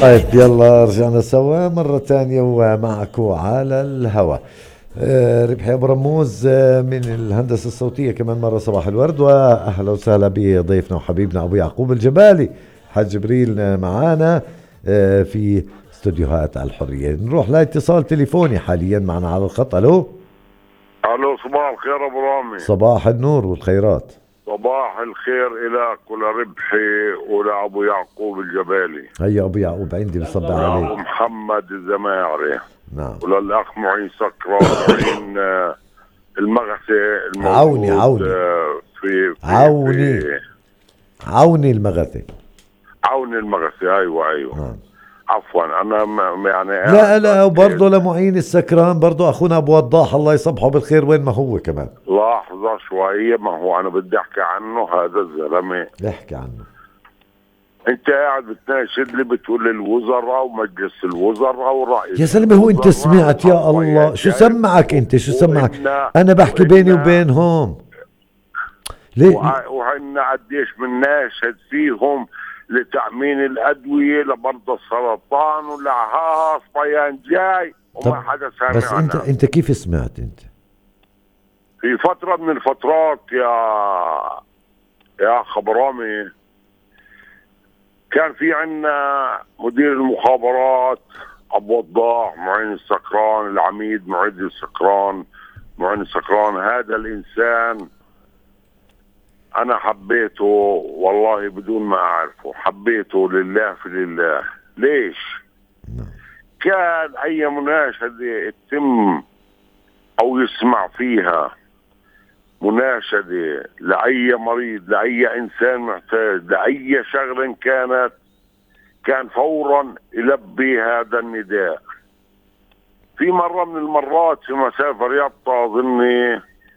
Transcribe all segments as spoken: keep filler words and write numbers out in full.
طيب يلا رجعنا سوا مرة ثانية ومعكم على الهواء. آه، ربحي أبو رموز آه، من الهندسة الصوتية كمان مرة صباح الورد، وأهلا وسهلا بضيفنا وحبيبنا أبو يعقوب الجبالي حاج جبريل آه، معانا آه، في استوديوهات الحرية. نروح لاتصال تليفوني حاليا معنا على الخط. ألو، الو، صباح الخير ابو رامي. صباح النور والخيرات. صباح الخير الك ولربحي ولابو يعقوب الجبالي. هيا أبو يعقوب عندي بصبح ولابو عليك. محمد الزماعري. نعم. وللاخ معين سكرة ومعين آه، المغسي عوني الموجود عوني آه، في في عوني في عوني المغثي. عون المغسي. ايوه ايوه. نعم. عفوا انا م- يعني لا قاعد لا، بركز. وبرضه لمعين السكران برضه اخونا ابو وضاح الله يصبحه بالخير وين ما هو كمان. لحظة شوية، ما هو انا بدي احكي عنه هذا الزلمة. احكي عنه. انت قاعد بتناشد لي بتقول الوزراء ومجلس الوزراء ورئيس يا زلمه هو انت الوزراء سمعت؟ يا الله شو سمعك انت؟ شو سمعك؟ انا بحكي بيني وبينهم ليه؟ وهن قديش بنناشد فيهم لتأمين الأدوية لمرضى السرطان ولها صبيان جاي وما حدا سامعنا. بس انت انت كيف سمعت انت؟ في فترة من الفترات يا يا خبرامي كان في عنا مدير المخابرات ابو وضاح معين السكران، العميد معيد السكران معين السكران. هذا الانسان انا حبيته والله بدون ما اعرفه، حبيته لله في لله. ليش؟ كان اي مناشدة يتم او يسمع فيها مناشدة لأي مريض، لأي إنسان محتاج، لأي شغلة كانت، كان فورا يلبي هذا النداء. في مرة من المرات في مسافة رياضة أظني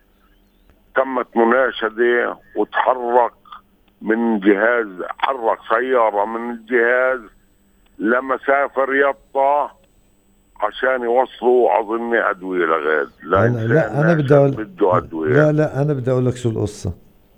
تمت مناشدة وتحرك من جهاز، حرك سيارة من الجهاز لمسافة رياضة عشان يوصلوا اظن ادويه لغاز. لا أنا لا انا بدي اقول بده ادويه. لا لا انا بدي اقول لك شو القصه.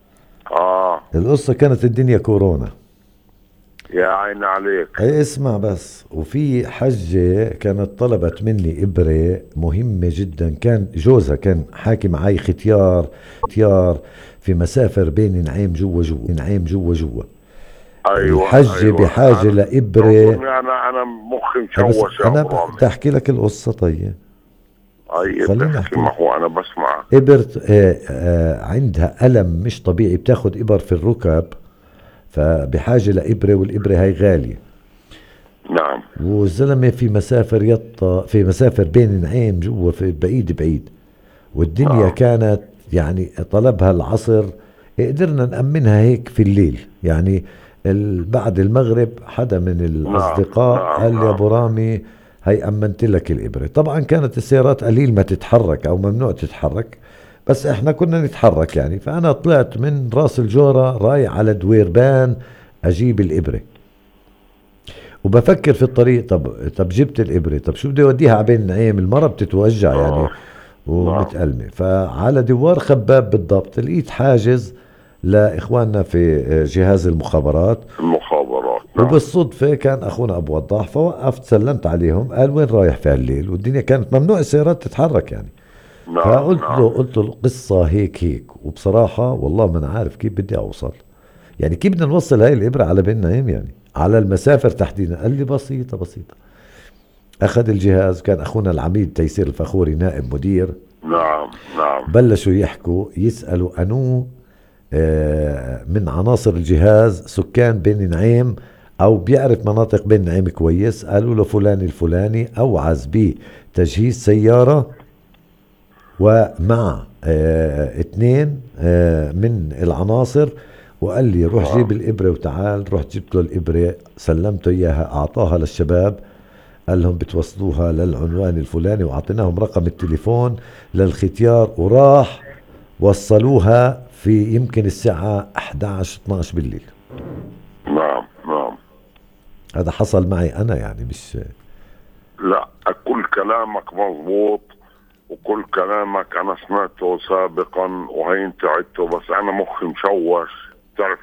اه القصه كانت الدنيا كورونا. يا عين عليك. اي اسمع بس. وفي حجة كانت طلبت مني إبرة مهمة جدا، كان جوزها كان حاكي معي ختيار ختيار في مسافر بين نعيم جوا جوا نعيم جوا جوا. ايوه الحجة أيوة. بحاجة أنا لإبرة. انا انا مخي بس مشوش يا أنا ابو رامي. بدي أحكي لك القصة. طيب اي خليني بحكي، أحكي ما لك. هو انا بسمع. إبر آه آه عندها ألم مش طبيعي، بتاخد إبر في الركب، فبحاجة لإبرة، والإبرة هاي غالية. نعم. والزلمة في مسافر يطا في مسافر بين نعيم جوا في بعيد بعيد، والدنيا نعم. كانت يعني طلبها العصر. قدرنا نأمنها هيك في الليل يعني بعد المغرب. حدا من الأصدقاء نعم. قال لي يا نعم. أبو رامي هي أمنت لك الإبرة. طبعا كانت السيارات قليل ما تتحرك أو ممنوع تتحرك، بس احنا كنا نتحرك يعني. فأنا طلعت من راس الجورة رايح على دويربان أجيب الإبرة، وبفكر في الطريق. طب طب جبت الإبرة، طب شو بدي أوديها على بين نعيم؟ المرة بتتوجع يعني آه. ومتألمة. فعلى دوار خباب بالضبط لقيت حاجز لإخواننا في جهاز المخابرات. المخابرات. نعم. وبالصدفة كان أخونا أبو وضاح، فوقفت سلمت عليهم. قال وين رايح في الليل؟ والدنيا كانت ممنوع السيارات تتحرك يعني. نعم. فقلت نعم. له قلت له القصة هيك هيك، وبصراحة والله ما أنا عارف كيف بدي أوصل. يعني كيف بدنا نوصل هاي الإبرة على بين نعيم يعني على المسافر تحديدا؟ قال لي بسيطة بسيطة. أخذ الجهاز، كان أخونا العميد تيسير الفخوري نائب مدير. نعم. نعم. بلشوا يحكوا يسألوا أنو آه من عناصر الجهاز سكان بين نعيم أو بيعرف مناطق بين نعيم كويس. قالوا له فلان الفلاني أوعز بتجهيز سيارة ومع آه اثنين آه من العناصر. وقال لي روح جيب الإبرة وتعال. رحت جبت له الإبرة، سلمته إياها، أعطاها للشباب، قال لهم بتوصلوها للعنوان الفلاني، وأعطيناهم رقم التليفون للختيار، وراح وصلوها في يمكن الساعة احد عشر اثني عشر بالليل. نعم. نعم. هذا حصل معي أنا يعني مش. لا، كل كلامك مضبوط وكل كلامك انا سمعته سابقا وهي انت عدته، بس انا مخي مشوش. تعرف